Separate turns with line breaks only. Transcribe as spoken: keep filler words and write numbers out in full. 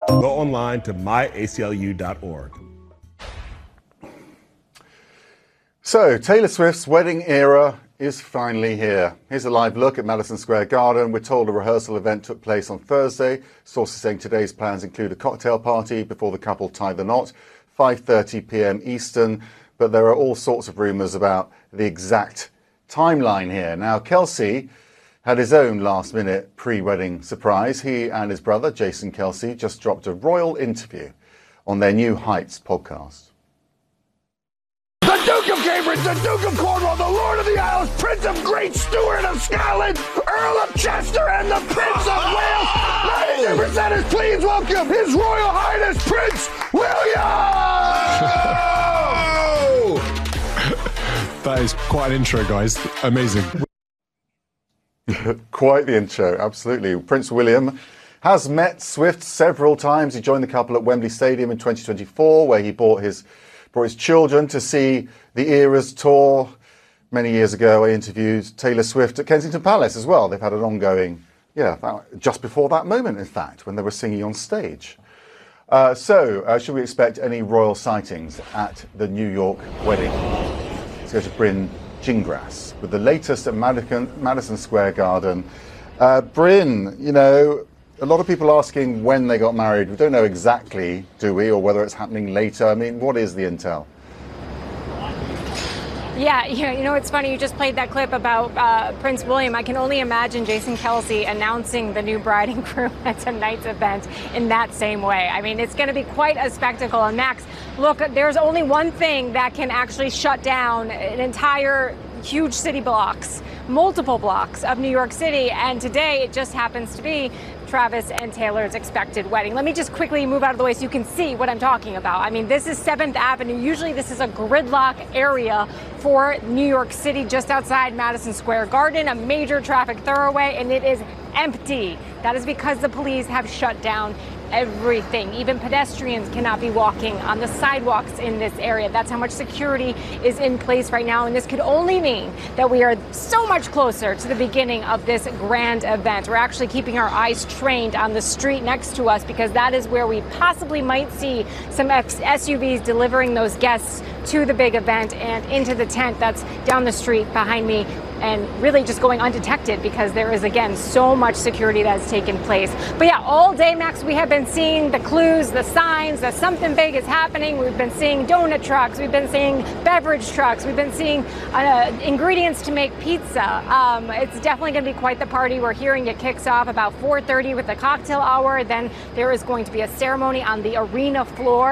Go online to my A C L U dot org.
So, Taylor Swift's wedding era is finally here. Here's a live look at Madison Square Garden. We're told a rehearsal event took place on Thursday. Sources saying today's plans include a cocktail party before the couple tie the knot, five thirty p.m. Eastern. But there are all sorts of rumours about the exact timeline here. Now, Kelce had his own last-minute pre-wedding surprise. He and his brother, Jason Kelce, just dropped a royal interview on their New Heights podcast.
The Duke of Cambridge, the Duke of Cornwall, the Lord of the Isles, Prince of Great Stewart of Scotland, Earl of Chester, and the Prince of Wales. ninety-two percenters, please welcome His Royal Highness Prince William!
That is quite an intro, guys. Amazing.
Quite the intro, absolutely. Prince William has met Swift several times. He joined the couple at Wembley Stadium in twenty twenty-four, where he brought his brought his children to see the Eras tour. Many years ago, I interviewed Taylor Swift at Kensington Palace as well. They've had an ongoing, yeah, that, just before that moment, in fact, when they were singing on stage. Uh, so, uh, should we expect any royal sightings at the New York wedding? Let's go to Bryn Gingras with the latest at Madison, Madison Square Garden. Uh, Bryn, you know, a lot of people asking when they got married. We don't know exactly, do we, or whether it's happening later. I mean, what is the intel?
Yeah, you know, you know, it's funny, you just played that clip about uh, Prince William. I can only imagine Jason Kelce announcing the new bride and groom at tonight's event in that same way. I mean, it's going to be quite a spectacle. And Max, look, there's only one thing that can actually shut down an entire huge city blocks, multiple blocks of New York City. And today it just happens to be Travis and Taylor's expected wedding. Let me just quickly move out of the way so you can see what I'm talking about. I mean, this is seventh Avenue. Usually this is a gridlock area for New York City, just outside Madison Square Garden, a major traffic thoroughway, and it is empty. That is because the police have shut down everything. Even pedestrians cannot be walking on the sidewalks in this area. That's how much security is in place right now. And this could only mean that we are so much closer to the beginning of this grand event. We're actually keeping our eyes trained on the street next to us because that is where we possibly might see some S U Vs delivering those guests to the big event and into the tent that's down the street behind me, and really just going undetected because there is, again, so much security that has taken place. But yeah, all day, Max, we have been seeing the clues, the signs that something big is happening. We've been seeing donut trucks. We've been seeing beverage trucks. We've been seeing uh, ingredients to make pizza. Um, it's definitely going to be quite the party. We're hearing it kicks off about four thirty with the cocktail hour. Then there is going to be a ceremony on the arena floor.